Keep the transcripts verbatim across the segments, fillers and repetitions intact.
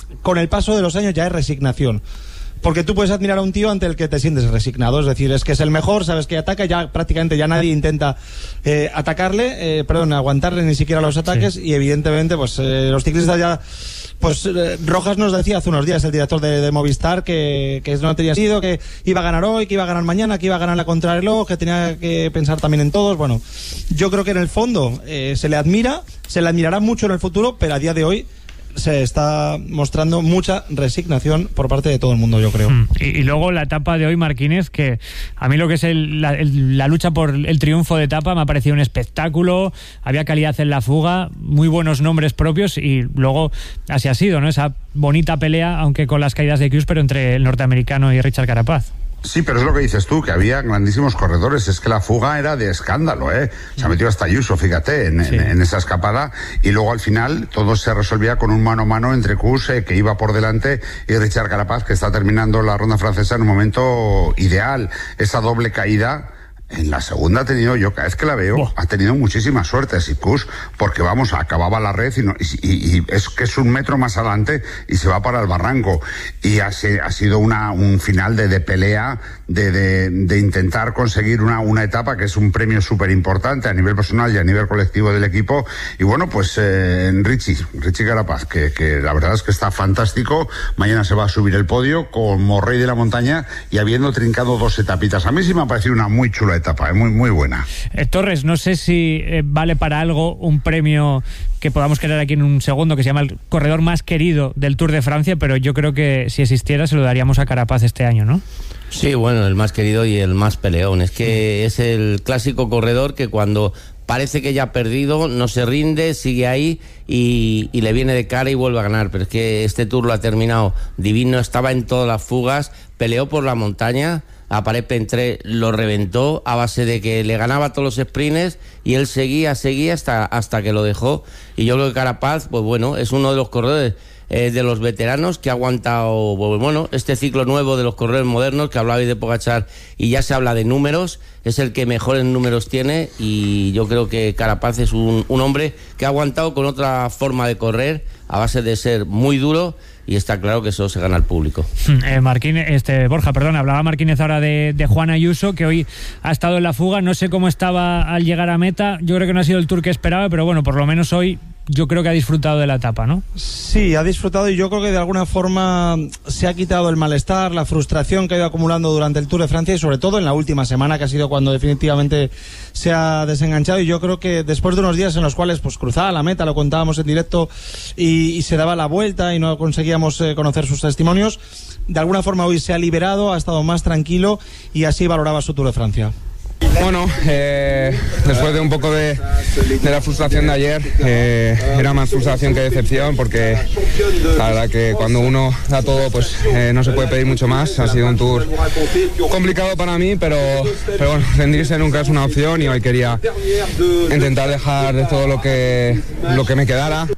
con el paso de los años ya es resignación. Porque tú puedes admirar a un tío ante el que te sientes resignado, es decir, es que es el mejor, sabes que ataca, ya prácticamente ya nadie intenta eh, atacarle, eh, perdón, aguantarle ni siquiera los ataques, sí. Y evidentemente pues eh, los ciclistas ya, pues eh, Rojas nos decía hace unos días, el director de, de Movistar, que, que no tenía sido, que iba a ganar hoy, que iba a ganar mañana, que iba a ganar la contrarreloj, que tenía que pensar también en todos. Bueno, yo creo que en el fondo eh, se le admira, se le admirará mucho en el futuro, pero a día de hoy se está mostrando mucha resignación por parte de todo el mundo, yo creo. Mm. Y, y luego la etapa de hoy, Marquines, que a mí lo que es el, la, el, la lucha por el triunfo de etapa me ha parecido un espectáculo, había calidad en la fuga, muy buenos nombres propios y luego así ha sido, ¿no? Esa bonita pelea, aunque con las caídas de Kuss, pero entre el norteamericano y Richard Carapaz. Sí, pero es lo que dices tú, que había grandísimos corredores. Es que la fuga era de escándalo, ¿eh? Se ha metido hasta Ayuso, fíjate, en, sí. en, en esa escapada. Y luego al final todo se resolvía con un mano a mano entre Kuss, eh, que iba por delante, y Richard Carapaz, que está terminando la ronda francesa en un momento ideal. Esa doble caída. En la segunda ha tenido, yo cada vez que la veo, oh. ha tenido muchísima suerte Kuss, porque vamos, acababa la red y, no, y, y, y es que es un metro más adelante y se va para el barranco. Y ha, ha sido una, un final de, de pelea, de, de, de intentar conseguir una, una etapa que es un premio súper importante a nivel personal y a nivel colectivo del equipo. Y bueno, pues eh, Richie, Richie Carapaz, que, que la verdad es que está fantástico. Mañana se va a subir el podio como rey de la montaña y habiendo trincado dos etapitas. A mí sí me ha parecido una muy chula etapa, es muy muy buena. Eh, Torres, no sé si eh, vale para algo un premio que podamos crear aquí en un segundo, que se llama el corredor más querido del Tour de Francia, pero yo creo que si existiera se lo daríamos a Carapaz este año, ¿no? Sí, bueno, el más querido y el más peleón. Es que es el clásico corredor que cuando parece que ya ha perdido, no se rinde, sigue ahí y, y le viene de cara y vuelve a ganar. Pero es que este Tour lo ha terminado divino, estaba en todas las fugas, peleó por la montaña, a Paret-Pentré lo reventó a base de que le ganaba todos los sprints y él seguía, seguía hasta, hasta que lo dejó. Y yo creo que Carapaz, pues bueno, es uno de los corredores eh, de los veteranos que ha aguantado, pues bueno, este ciclo nuevo de los corredores modernos, que hablabais de Pogačar y ya se habla de números, es el que mejores números tiene y yo creo que Carapaz es un, un hombre que ha aguantado con otra forma de correr a base de ser muy duro. Y está claro que eso se gana al público. Eh, Marquínez, este, Borja, perdón, hablaba Marquínez ahora de, de Juan Ayuso, que hoy ha estado en la fuga. No sé cómo estaba al llegar a meta. Yo creo que no ha sido el Tour que esperaba, pero bueno, por lo menos hoy yo creo que ha disfrutado de la etapa, ¿no? Sí, ha disfrutado y yo creo que de alguna forma se ha quitado el malestar, la frustración que ha ido acumulando durante el Tour de Francia y sobre todo en la última semana, que ha sido cuando definitivamente se ha desenganchado. Y yo creo que después de unos días en los cuales pues cruzaba la meta, lo contábamos en directo y, y se daba la vuelta y no conseguíamos eh, conocer sus testimonios, de alguna forma hoy se ha liberado, ha estado más tranquilo y así valoraba su Tour de Francia. Bueno, eh, después de un poco de, de la frustración de ayer, eh, era más frustración que decepción, porque la verdad que cuando uno da todo, pues eh, no se puede pedir mucho más. Ha sido un Tour complicado para mí, pero, pero bueno, rendirse nunca es una opción y hoy quería intentar dejar de todo lo que, lo que me quedara.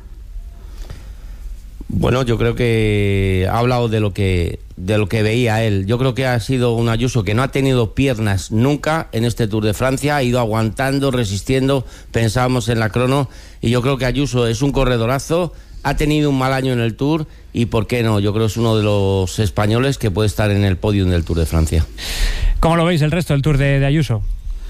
Bueno, yo creo que ha hablado de lo que de lo que veía él. Yo creo que ha sido un Ayuso que no ha tenido piernas nunca en este Tour de Francia, ha ido aguantando, resistiendo, pensábamos en la crono, y yo creo que Ayuso es un corredorazo, ha tenido un mal año en el Tour, y por qué no, yo creo que es uno de los españoles que puede estar en el podio del Tour de Francia. ¿Cómo lo veis el resto del Tour de, de Ayuso?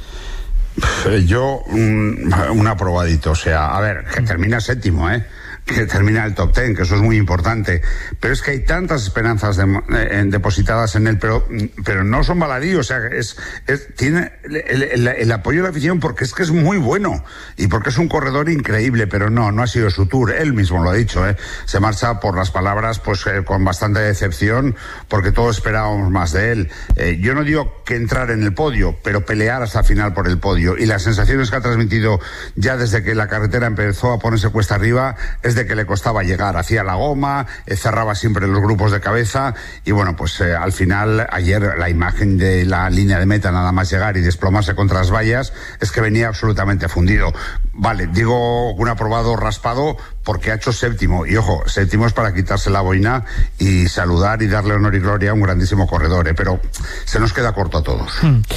Yo, un, un aprobadito, o sea, a ver, que termina séptimo, ¿eh? que termina el top ten, que eso es muy importante, pero es que hay tantas esperanzas de, eh, depositadas en él, pero pero no son baladíos, o sea, es, es tiene el, el, el apoyo de la afición porque es que es muy bueno y porque es un corredor increíble, pero no, no ha sido su Tour, él mismo lo ha dicho, eh, se marcha por las palabras pues eh, con bastante decepción, porque todos esperábamos más de él. Eh, yo no digo que entrar en el podio, pero pelear hasta el final por el podio, y las sensaciones que ha transmitido ya desde que la carretera empezó a ponerse cuesta arriba es de que le costaba llegar, hacía la goma, eh, cerraba siempre los grupos de cabeza y bueno, pues eh, al final ayer la imagen de la línea de meta nada más llegar y desplomarse contra las vallas es que venía absolutamente fundido. Vale, digo un aprobado raspado porque ha hecho séptimo y ojo, séptimo es para quitarse la boina y saludar y darle honor y gloria a un grandísimo corredor, eh, pero se nos queda corto a todos. Hmm.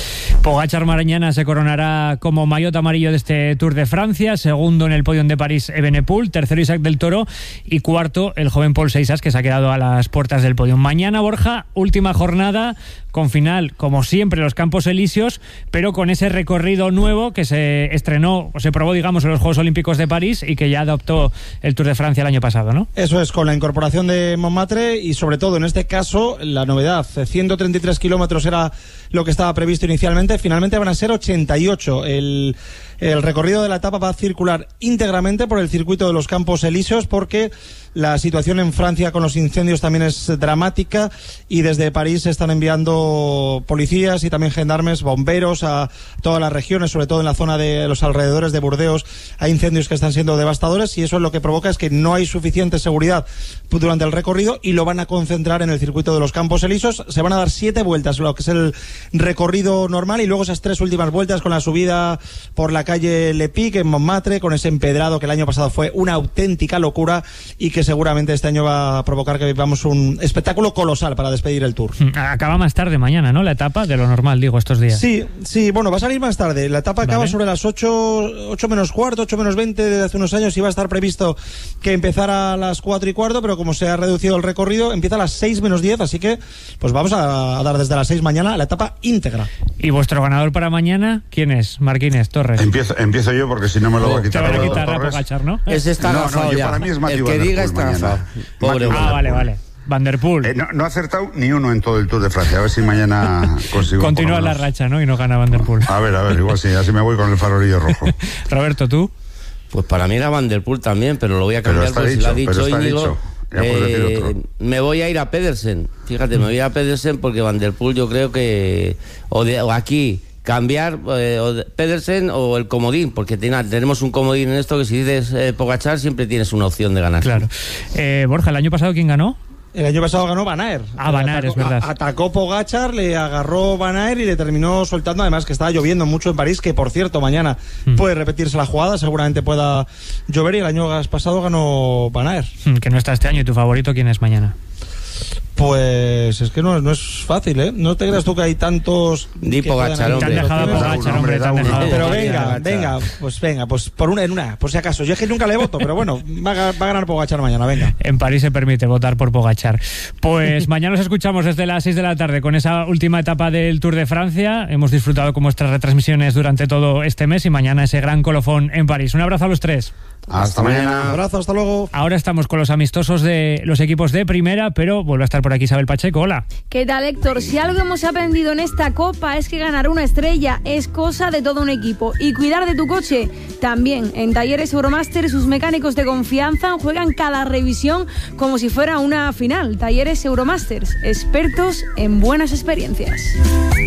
Pogačar mañana se coronará como maillot amarillo de este Tour de Francia, segundo en el podio de París Evenepoel, tercero Isaac del Toro y cuarto el joven Paul Seixas, que se ha quedado a las puertas del podio. Mañana, Borja, última jornada con final, como siempre, los Campos Elíseos, pero con ese recorrido nuevo que se estrenó, o se probó, digamos, en los Juegos Olímpicos de París y que ya adoptó el Tour de Francia el año pasado, ¿no? Eso es, con la incorporación de Montmartre y sobre todo en este caso la novedad, ciento treinta y tres kilómetros era lo que estaba previsto inicialmente, finalmente van a ser ochenta y ocho. El, el recorrido de la etapa va a circular íntegramente por el circuito de los Campos Elíseos porque la situación en Francia con los incendios también es dramática y desde París se están enviando policías y también gendarmes, bomberos a todas las regiones, sobre todo en la zona de los alrededores de Burdeos. Hay incendios que están siendo devastadores y eso es lo que provoca es que no hay suficiente seguridad durante el recorrido y lo van a concentrar en el circuito de los Campos Elíseos. Se van a dar siete vueltas, lo que es el recorrido normal, y luego esas tres últimas vueltas con la subida por la calle Le Pic en Montmartre, con ese empedrado que el año pasado fue una auténtica locura y que seguramente este año va a provocar que vivamos un espectáculo colosal para despedir el Tour. Acaba más tarde mañana, ¿no? La etapa de lo normal, digo, estos días. Sí, sí, bueno, va a salir más tarde. La etapa acaba vale. sobre las ocho, ocho menos cuarto, ocho menos veinte de hace unos años. Iba a estar previsto que empezara a las cuatro y cuarto, pero como se ha reducido el recorrido, empieza a las seis menos diez, así que pues vamos a, a dar desde las seis mañana la etapa íntegra. ¿Y vuestro ganador para mañana quién es? Marquines, Torres. Empiezo, empiezo yo porque si no me lo va a quitar. Te va a quitar a Pogačar, ¿no? Ese está no, agafado no, yo ya. para mí es Matthew El que diga está mañana. agafado. Pobre. Ah, vale, vale. Van der Poel. Eh, no, no ha acertado ni uno en todo el Tour de Francia. A ver si mañana consigo. Continúa la racha, ¿no? Y no gana Van der Poel. A ver, a ver, igual sí, así me voy con el farolillo rojo. Roberto, ¿tú? Pues para mí era Van der Poel también, pero lo voy a cambiar porque si lo ha dicho Íñigo. Eh, me voy a ir a Pedersen. Fíjate, me voy a ir a Pedersen porque Van der Poel yo creo que o, de, o aquí cambiar eh, o de Pedersen o el comodín, porque ten, tenemos un comodín en esto que si dices eh, Pogačar siempre tienes una opción de ganar. Claro. Eh, Borja, ¿el año pasado quién ganó? El año pasado ganó Van Aert. Ah, Van Aert, es verdad. A, atacó Pogačar, le agarró Van Aert y le terminó soltando. Además que estaba lloviendo mucho en París, que por cierto mañana mm. puede repetirse la jugada, seguramente pueda llover, y el año pasado ganó Van Aert. Mm, que no está este año. ¿Y tu favorito quién es mañana? Pues es que no, no es fácil, ¿eh? No te creas tú que hay tantos... Di Pogačar, hombre. Te han dejado Pogačar, hombre. Te han dejado. Pero venga, venga, pues venga, pues por una en una, por si acaso. Yo es que nunca le voto, pero bueno, va a, va a ganar Pogačar mañana, venga. En París se permite votar por Pogačar. Pues mañana nos escuchamos desde las seis de la tarde con esa última etapa del Tour de Francia. Hemos disfrutado con vuestras retransmisiones durante todo este mes y mañana ese gran colofón en París. Un abrazo a los tres. Hasta, hasta mañana. Un abrazo, hasta luego. Ahora estamos con los amistosos de los equipos de primera, pero vuelve a estar por aquí Isabel Pacheco. Hola. ¿Qué tal, Héctor? Si algo hemos aprendido en esta Copa es que ganar una estrella es cosa de todo un equipo. Y cuidar de tu coche también. En Talleres Euromaster, sus mecánicos de confianza juegan cada revisión como si fuera una final. Talleres Euromasters, expertos en buenas experiencias.